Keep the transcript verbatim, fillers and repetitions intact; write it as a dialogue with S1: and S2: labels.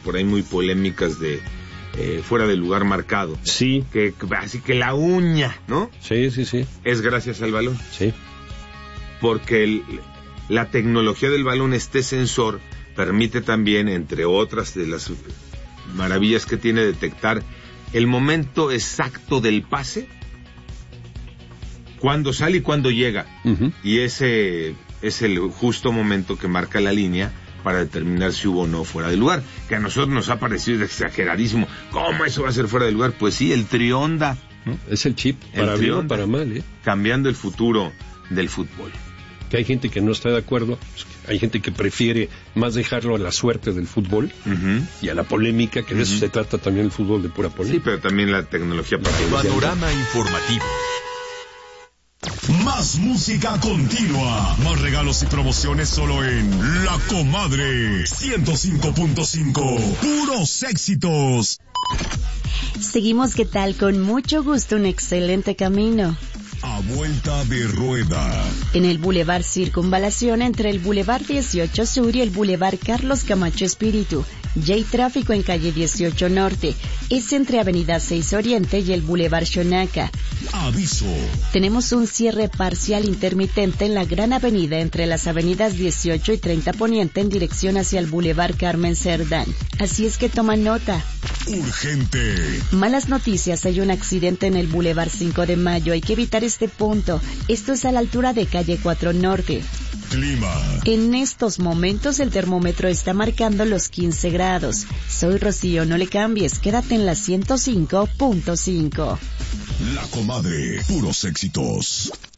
S1: por ahí muy polémicas de eh, fuera del lugar marcado.
S2: Sí.
S1: Que, así que la uña, ¿no?
S2: Sí, sí, sí.
S1: Es gracias al balón.
S2: Sí.
S1: Porque el, la tecnología del balón, este sensor, permite también, entre otras de las maravillas que tiene, detectar el momento exacto del pase, cuándo sale y cuándo llega. Uh-huh. Y ese es el justo momento que marca la línea para determinar si hubo o no fuera de lugar. Que a nosotros nos ha parecido exageradísimo. ¿Cómo eso va a ser fuera de lugar? Pues sí, el trionda, ¿no?
S2: Es el chip, el para bien o para mal, ¿eh?
S1: Cambiando el futuro del fútbol.
S2: Que hay gente que no está de acuerdo, hay gente que prefiere más dejarlo a la suerte del fútbol uh-huh. y a la polémica, que de uh-huh. eso se trata también el fútbol, de pura polémica.
S1: Sí, pero también la tecnología para el
S3: panorama informativo. Más música continua, más regalos y promociones solo en La Comadre ciento cinco punto cinco, puros éxitos.
S4: Seguimos, ¿qué tal? Con mucho gusto, un excelente camino.
S3: A vuelta de rueda.
S4: En el Boulevard Circunvalación, entre el Boulevard dieciocho Sur y el Boulevard Carlos Camacho Espíritu, ya hay tráfico en calle dieciocho Norte. Es entre Avenida seis Oriente y el Boulevard Xonaca.
S3: Aviso.
S4: Tenemos un cierre parcial intermitente en la Gran Avenida entre las avenidas dieciocho y treinta Poniente en dirección hacia el Boulevard Carmen Cerdán. Así es que toma nota.
S3: Urgente.
S4: Malas noticias, hay un accidente en el Boulevard cinco de Mayo. Hay que evitar este punto. Esto es a la altura de calle cuatro Norte.
S3: Clima.
S4: En estos momentos el termómetro está marcando los quince grados. Soy Rocío, no le cambies, quédate en la ciento cinco punto cinco.
S3: La Comadre, puros éxitos.